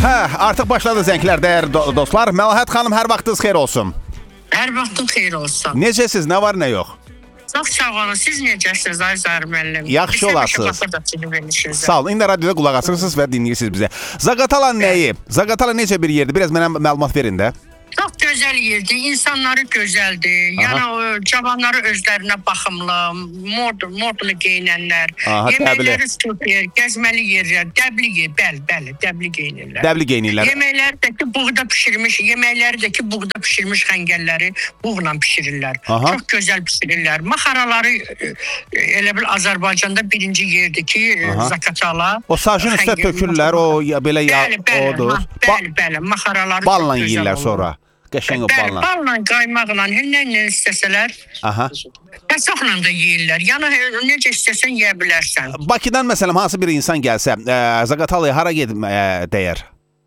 Artıq başladı zənglər, dəyərli dostlar. Məlahət xanım, hər vaxtınız xeyir olsun. Hər vaxtın xeyir olsun. Necəsiz, nə var, nə yox? Çox sağ olun. Siz necəsiniz, ay Zahir müəllim? Yaxşı olasınız. Sağ olun. İndi radioda qulaq asırsınız və dinləyirsiniz bizə. Zaqatala nəyi? Zaqatala necə bir yerdir? Biraz mənə məlumat verin də. Çox gözəl yerdir, insanları gözəldir. Yəni o cavanları özlərinə baxımlı, modlu geyinənlər, yeməkləri super, gəzməli yerlər, dəbli geyinirlər. Dəbli geyinirlər. Yeməkləri də ki buğda pişirmiş xəngəlləri buğla pişirirlər. Çox gözəl pişirirlər. Maxaraları elə bil Azərbaycanda birinci yerdir ki, Zaqatala. O sacın üstə tökürlər, o belə odur. Bəli, maxaraları balla yeyirlər sonra. Qəşəng o balla. Balla, qaymaqla, nə istəsələr. Qəsaqla da yeyirlər. Yəni necə istəsən yeyə bilərsən. Bakıdan məsələn hansı bir insan gəlsə, Zaqatalaya hara getməyə dəyər?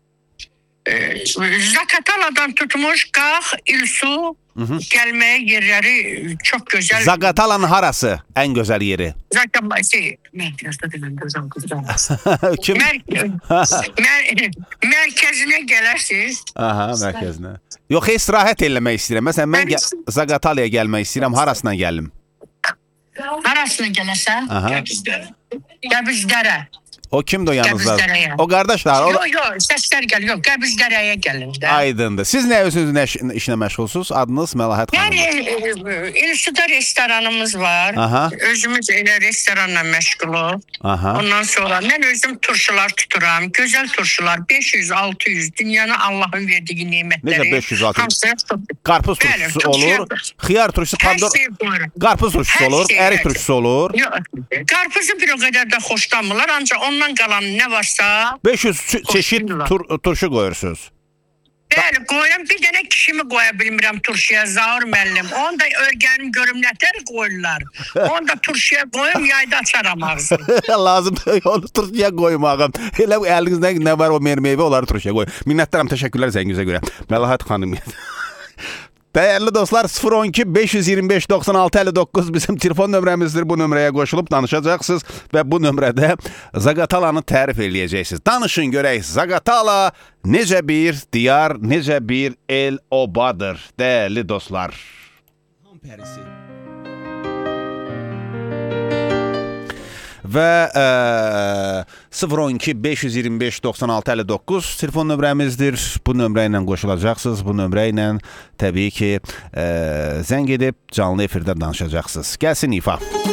Zaqataladan tutmuş Qax, İlsu gəlməyə yerləri çox gözəl. Zaqatalanın harası ən gözəl yeri? Mərkəzinə gələrsiniz. Mərkəzinə. Yox, istirahət eləmək istəyirəm. Məsələn, mən Zaqatalaya gəlmək istəyirəm. Harasına gəlim? Harasına gələsən? Qəbizdərə. O kimdir o yanınızda? O qardaşlar? Yox, səslər gəlir. Yox, Qəbizdərəyə gəlin də. Aydındır. Siz nə özünüz işlə məşğulsunuz? Adınız Məlahət xanım. Yəni, İlsuda restoranımız var. Özümüz elə restoranla məşğuluq. Ondan sonra mən özüm turşular tuturam. Gözəl turşular. 500-600. Dünyanın Allahın verdiyi nemətləri. Necə 500-600? Qarpız turşusu olur. Xiyar turşusu, pandor. Qarpız turşusu olur. Ərik turşusu olur. Qarpızı bir o qədər də xoşlanmırlar. Ancaq ondan qalan nə varsa 500 çeşid turşu qoyursunuz. Bəli, qoyuram. Bir dənə kişimi qoya bilmirəm turşuya, Zahir müəllim. Onu da örgənim görüm nətər qoyurlar. Onu da turşuya qoyum, yayda açaram ağzını. Lazımdır onu turşuya qoymağım. Elə əlinizdə nə var o meyvə, onları turşuya qoyun. Minnətdaram, təşəkkürlər zəngünüzə görə. Məlahət xanım. Dəyərli dostlar, 012 525 96 59 bizim telefon nömrəmizdir. Bu nömrəyə qoşulub danışacaqsınız və bu nömrədə Zaqatalanı tərif eləyəcəksiniz. Danışın görək, Zaqatala necə bir diyar, necə bir el obadır, dəyərli dostlar. Pərisi. Və 012 525 96 59 telefon nömrəmizdir. Bu nömrə ilə qoşulacaqsınız. Bu nömrə ilə təbii ki zəng edib canlı efirdə danışacaqsınız. Gəlsin ifa.